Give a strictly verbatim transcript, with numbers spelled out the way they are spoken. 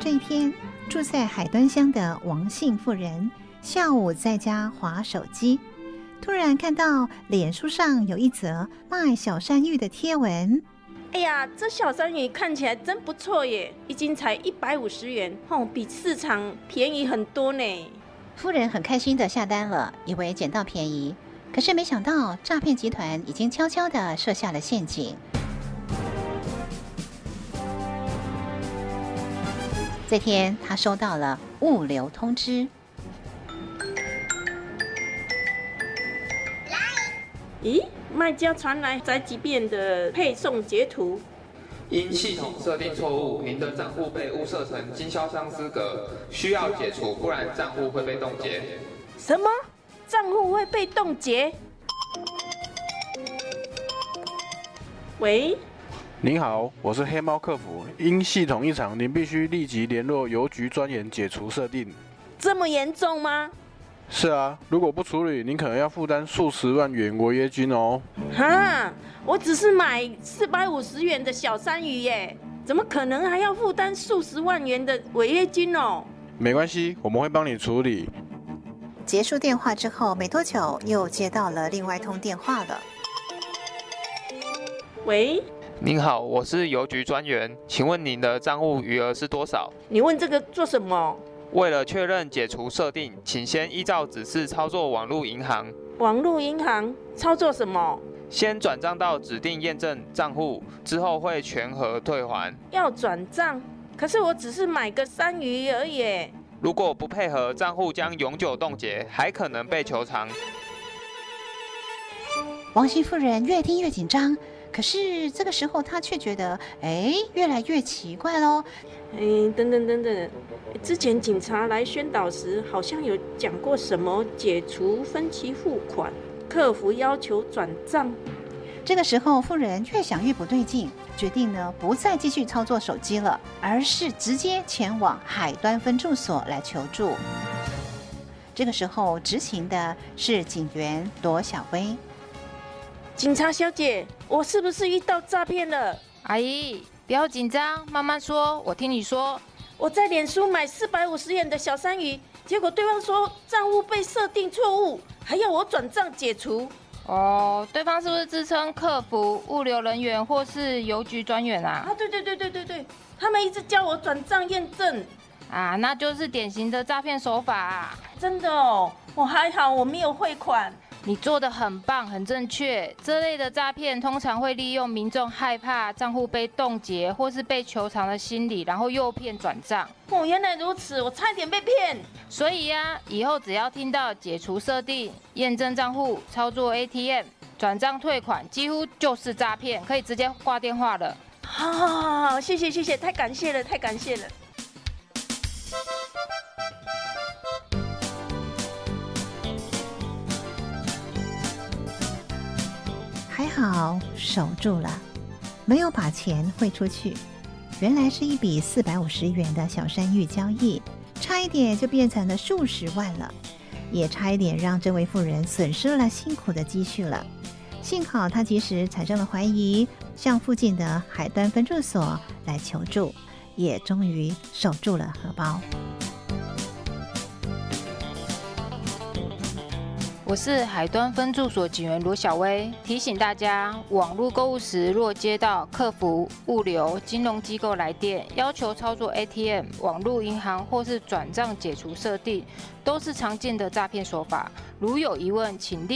这一天，住在海端乡的王姓妇人下午在家滑手机，突然看到脸书上有一则卖小山芋的贴文。 哎呀，这小山芋看起来真不错耶，一斤才一百五十元，哦，比市场便宜很多呢。 夫人很开心的下单了，以为捡到便宜，可是没想到诈骗集团已经悄悄地设下了陷阱。这天，他收到了物流通知。 咦，卖家传来宅急便的配送截图。 因系统设定错误，您的账户被误设成经销商资格，需要解除，不然账户会被冻结。 什么？账户会被冻结？喂？ 您好，我是黑猫客服，因系统异常，您必须立即联络邮局专员解除设定。 这么严重吗？ 是啊，如果不处理，您可能要负担数十万元违约金哦。 哈，我只是买四百五十元的小山芋耶，怎么可能还要负担数十万元的违约金哦？ 没关系，我们会帮你处理。 结束电话之后，没多久又接到了另外一通电话了。 喂？ 您好，我是邮局专员，请问您的账户余额是多少？ 你问这个做什么？ 为了确认解除设定，请先依照指示操作网络银行。 网络银行操作什么？ 先转账到指定验证账户，之后会全额退还。 要转账？可是我只是买个山芋而已。 如果不配合，账户将永久冻结，还可能被求偿。 王姓妇人越听越紧张，可是这个时候她却觉得，哎，越来越奇怪喽。 哎，等等等等，之前警察来宣导时，好像有讲过什么解除分期付款，客服要求转账。 这个时候，妇人越想越不对劲，决定呢不再继续操作手机了，而是直接前往海端分驻所来求助。这个时候，执勤的是警员罗小薇。 警察小姐，我是不是遇到诈骗了？ 阿姨，不要紧张，慢慢说，我听你说。 我在脸书买四百五十元的小山芋，结果对方说账户被设定错误，还要我转账解除。 哦，对方是不是自称客服、物流人员或是邮局专员啊？ 啊，对对对对对对，他们一直叫我转账验证。 啊，那就是典型的诈骗手法啊！ 真的哦，我还好，我没有汇款。 你做得很棒，很正确。这类的诈骗通常会利用民众害怕账户被冻结或是被求偿的心理，然后诱骗转账。 哦，原来如此，我差一点被骗。 所以呀、啊，以后只要听到解除设定、验证账户、操作 A T M、转账退款，几乎就是诈骗，可以直接挂电话了。 好好好好，谢谢谢谢，太感谢了，太感谢了。 还好守住了，没有把钱汇出去。原来是一笔四百五十元的小山芋交易，差一点就变成了数十万了，也差一点让这位妇人损失了辛苦的积蓄了。幸好她及时产生了怀疑，向附近的海端分驻所来求助，也终于守住了荷包。 我是海端分驻所警员罗小薇，提醒大家，网络购物时若接到客服、物流、金融机构来电，要求操作 A T M、网络银行或是转账解除设定，都是常见的诈骗手法。如有疑问，请立